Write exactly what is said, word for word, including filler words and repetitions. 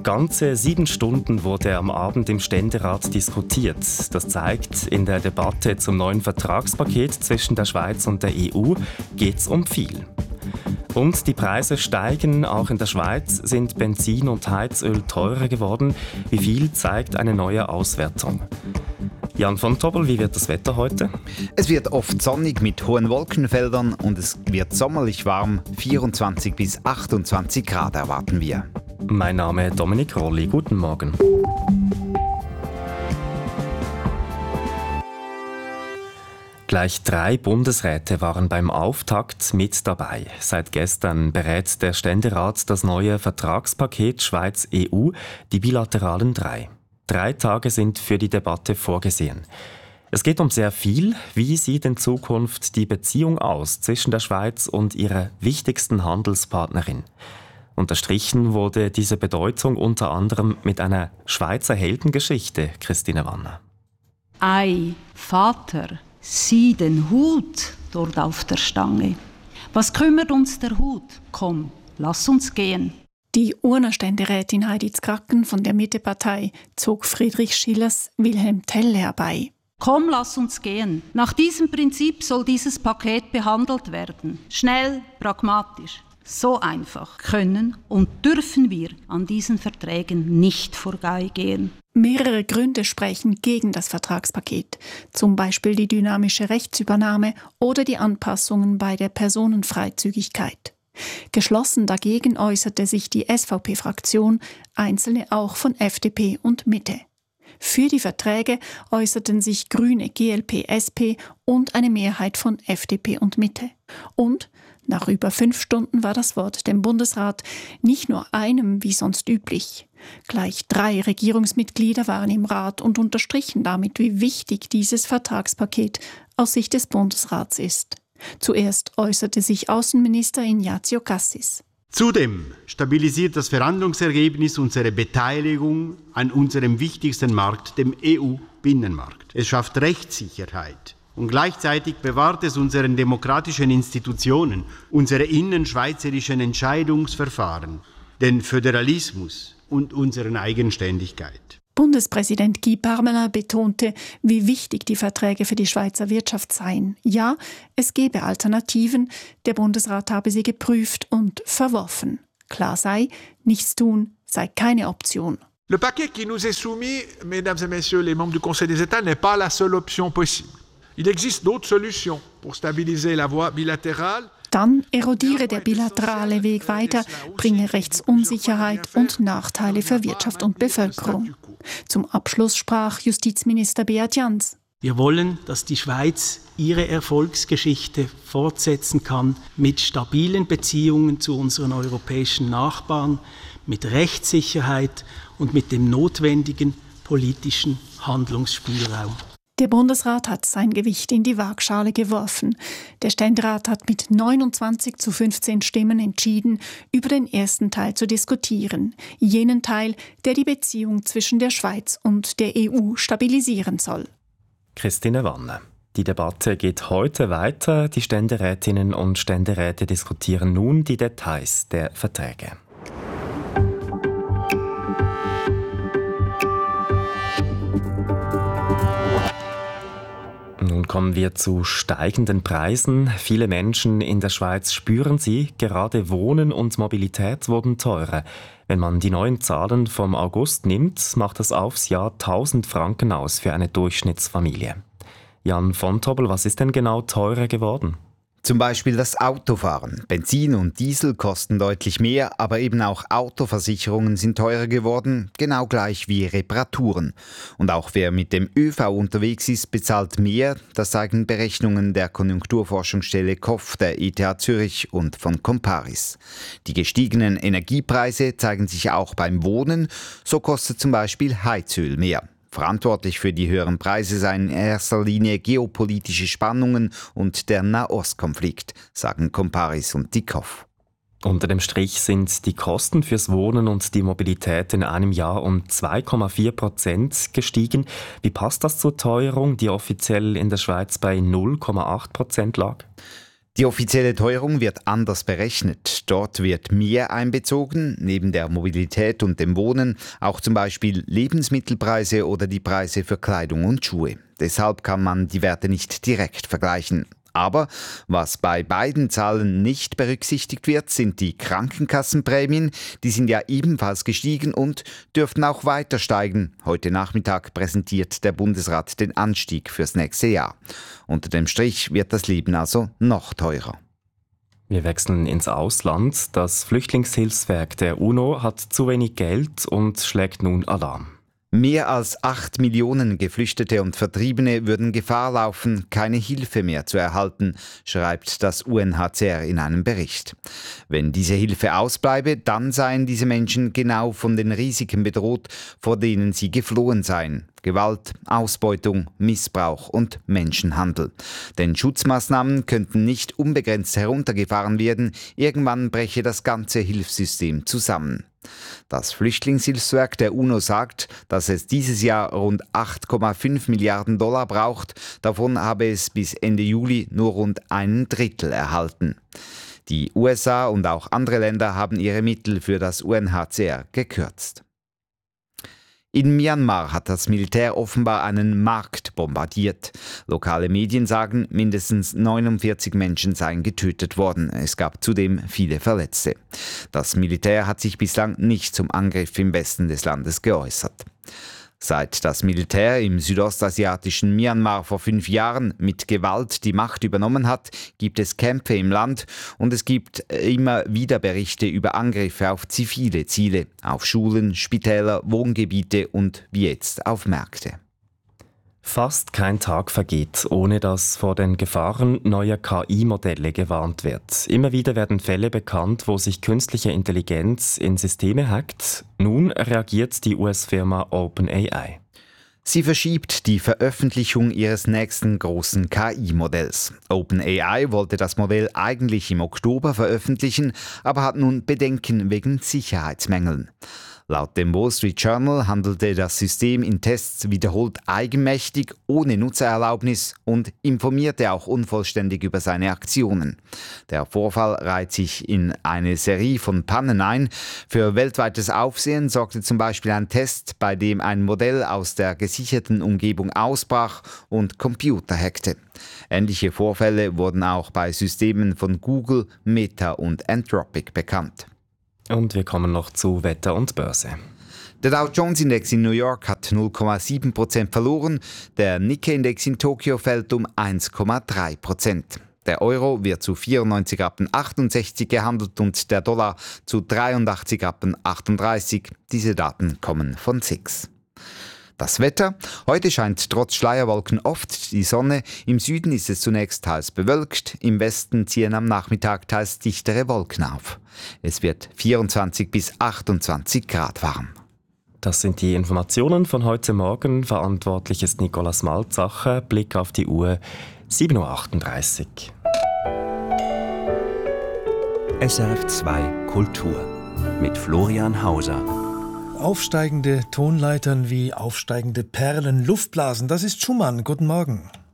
Ganze sieben Stunden wurde am Abend im Ständerat diskutiert. Das zeigt, in der Debatte zum neuen Vertragspaket zwischen der Schweiz und der E U geht es um viel. Und die Preise steigen. Auch in der Schweiz sind Benzin und Heizöl teurer geworden. Wie viel, zeigt eine neue Auswertung. Jan von Tobel, wie wird das Wetter heute? Es wird oft sonnig mit hohen Wolkenfeldern und es wird sommerlich warm. vierundzwanzig bis achtundzwanzig Grad erwarten wir. Mein Name ist Dominik Rolli. Guten Morgen. Gleich drei Bundesräte waren beim Auftakt mit dabei. Seit gestern berät der Ständerat das neue Vertragspaket Schweiz-E U, die bilateralen drei. Drei Tage sind für die Debatte vorgesehen. Es geht um sehr viel. Wie sieht in Zukunft die Beziehung aus zwischen der Schweiz und ihrer wichtigsten Handelspartnerin? Unterstrichen wurde diese Bedeutung unter anderem mit einer Schweizer Heldengeschichte, Christine Wanner. Ei, Vater, sieh den Hut dort auf der Stange. Was kümmert uns der Hut? Komm, lass uns gehen. Die Urner Ständerätin Heidi Zkracken von der Mittepartei zog Friedrich Schillers Wilhelm Tell herbei. Komm, lass uns gehen. Nach diesem Prinzip soll dieses Paket behandelt werden. Schnell, pragmatisch. So einfach können und dürfen wir an diesen Verträgen nicht vorbeigehen. Mehrere Gründe sprechen gegen das Vertragspaket, zum Beispiel die dynamische Rechtsübernahme oder die Anpassungen bei der Personenfreizügigkeit. Geschlossen dagegen äußerte sich die S V P-Fraktion, einzelne auch von F D P und Mitte. Für die Verträge äußerten sich Grüne, G L P, S P und eine Mehrheit von F D P und Mitte. Und nach über fünf Stunden war das Wort dem Bundesrat, nicht nur einem wie sonst üblich. Gleich drei Regierungsmitglieder waren im Rat und unterstrichen damit, wie wichtig dieses Vertragspaket aus Sicht des Bundesrats ist. Zuerst äußerte sich Außenminister Ignazio Cassis. Zudem stabilisiert das Verhandlungsergebnis unsere Beteiligung an unserem wichtigsten Markt, dem E U-Binnenmarkt. Es schafft Rechtssicherheit und gleichzeitig bewahrt es unseren demokratischen Institutionen, unsere innenschweizerischen Entscheidungsverfahren, den Föderalismus und unsere Eigenständigkeit. Bundespräsident Guy Parmelin betonte, wie wichtig die Verträge für die Schweizer Wirtschaft seien. Ja, es gebe Alternativen, der Bundesrat habe sie geprüft und verworfen. Klar sei, nichts tun sei keine Option. Le paquet qui nous est soumis, mesdames et messieurs les membres du Conseil des États, n'est pas la seule option possible. Il existe d'autres solutions pour stabiliser la voie bilatérale. Dann erodiere der bilaterale Weg weiter, bringe Rechtsunsicherheit und Nachteile für Wirtschaft und Bevölkerung. Zum Abschluss sprach Justizminister Beat Jans. Wir wollen, dass die Schweiz ihre Erfolgsgeschichte fortsetzen kann mit stabilen Beziehungen zu unseren europäischen Nachbarn, mit Rechtssicherheit und mit dem notwendigen politischen Handlungsspielraum. Der Bundesrat hat sein Gewicht in die Waagschale geworfen. Der Ständerat hat mit neunundzwanzig zu fünfzehn Stimmen entschieden, über den ersten Teil zu diskutieren. Jenen Teil, der die Beziehung zwischen der Schweiz und der E U stabilisieren soll. Christine Wanner. Die Debatte geht heute weiter. Die Ständerätinnen und Ständeräte diskutieren nun die Details der Verträge. Nun kommen wir zu steigenden Preisen. Viele Menschen in der Schweiz spüren sie. Gerade Wohnen und Mobilität wurden teurer. Wenn man die neuen Zahlen vom August nimmt, macht das aufs Jahr tausend Franken aus für eine Durchschnittsfamilie. Jan von Tobel, was ist denn genau teurer geworden? Zum Beispiel das Autofahren. Benzin und Diesel kosten deutlich mehr, aber eben auch Autoversicherungen sind teurer geworden, genau gleich wie Reparaturen. Und auch wer mit dem ÖV unterwegs ist, bezahlt mehr. Das zeigen Berechnungen der Konjunkturforschungsstelle K O F, der E T H Zürich und von Comparis. Die gestiegenen Energiepreise zeigen sich auch beim Wohnen. So kostet zum Beispiel Heizöl mehr. Verantwortlich für die höheren Preise seien in erster Linie geopolitische Spannungen und der Nahostkonflikt, sagen Comparis und die K O F. Unter dem Strich sind die Kosten fürs Wohnen und die Mobilität in einem Jahr um zwei Komma vier Prozent gestiegen. Wie passt das zur Teuerung, die offiziell in der Schweiz bei null Komma acht Prozent lag? Die offizielle Teuerung wird anders berechnet. Dort wird mehr einbezogen, neben der Mobilität und dem Wohnen, auch zum Beispiel Lebensmittelpreise oder die Preise für Kleidung und Schuhe. Deshalb kann man die Werte nicht direkt vergleichen. Aber was bei beiden Zahlen nicht berücksichtigt wird, sind die Krankenkassenprämien. Die sind ja ebenfalls gestiegen und dürften auch weiter steigen. Heute Nachmittag präsentiert der Bundesrat den Anstieg fürs nächste Jahr. Unter dem Strich wird das Leben also noch teurer. Wir wechseln ins Ausland. Das Flüchtlingshilfswerk der UNO hat zu wenig Geld und schlägt nun Alarm. Mehr als acht Millionen Geflüchtete und Vertriebene würden Gefahr laufen, keine Hilfe mehr zu erhalten, schreibt das U N H C R in einem Bericht. Wenn diese Hilfe ausbleibe, dann seien diese Menschen genau von den Risiken bedroht, vor denen sie geflohen seien. Gewalt, Ausbeutung, Missbrauch und Menschenhandel. Denn Schutzmaßnahmen könnten nicht unbegrenzt heruntergefahren werden, irgendwann breche das ganze Hilfssystem zusammen. Das Flüchtlingshilfswerk der UNO sagt, dass es dieses Jahr rund acht Komma fünf Milliarden Dollar braucht. Davon habe es bis Ende Juli nur rund ein Drittel erhalten. Die U S A und auch andere Länder haben ihre Mittel für das U N H C R gekürzt. In Myanmar hat das Militär offenbar einen Markt bombardiert. Lokale Medien sagen, mindestens neunundvierzig Menschen seien getötet worden. Es gab zudem viele Verletzte. Das Militär hat sich bislang nicht zum Angriff im Westen des Landes geäußert. Seit das Militär im südostasiatischen Myanmar vor fünf Jahren mit Gewalt die Macht übernommen hat, gibt es Kämpfe im Land und es gibt immer wieder Berichte über Angriffe auf zivile Ziele, auf Schulen, Spitäler, Wohngebiete und wie jetzt auf Märkte. Fast kein Tag vergeht, ohne dass vor den Gefahren neuer K I-Modelle gewarnt wird. Immer wieder werden Fälle bekannt, wo sich künstliche Intelligenz in Systeme hackt. Nun reagiert die U S-Firma OpenAI. Sie verschiebt die Veröffentlichung ihres nächsten großen K I-Modells. OpenAI wollte das Modell eigentlich im Oktober veröffentlichen, aber hat nun Bedenken wegen Sicherheitsmängeln. Laut dem Wall Street Journal handelte das System in Tests wiederholt eigenmächtig, ohne Nutzererlaubnis und informierte auch unvollständig über seine Aktionen. Der Vorfall reiht sich in eine Serie von Pannen ein. Für weltweites Aufsehen sorgte zum Beispiel ein Test, bei dem ein Modell aus der gesicherten Umgebung ausbrach und Computer hackte. Ähnliche Vorfälle wurden auch bei Systemen von Google, Meta und Anthropic bekannt. Und wir kommen noch zu Wetter und Börse. Der Dow Jones Index in New York hat null Komma sieben Prozent verloren, der Nikkei Index in Tokio fällt um eins Komma drei Prozent. Der Euro wird zu vierundneunzig Rappen achtundsechzig gehandelt und der Dollar zu dreiundachtzig Rappen achtunddreißig. Diese Daten kommen von S I X. Das Wetter. Heute scheint trotz Schleierwolken oft die Sonne. Im Süden ist es zunächst teils bewölkt. Im Westen ziehen am Nachmittag teils dichtere Wolken auf. Es wird vierundzwanzig bis achtundzwanzig Grad warm. Das sind die Informationen von heute Morgen. Verantwortlich ist Nicolas Malzacher. Blick auf die Uhr, sieben Uhr achtunddreißig. S R F zwei Kultur mit Florian Hauser. Aufsteigende Tonleitern wie aufsteigende Perlen, Luftblasen, das ist Schumann. Guten Morgen.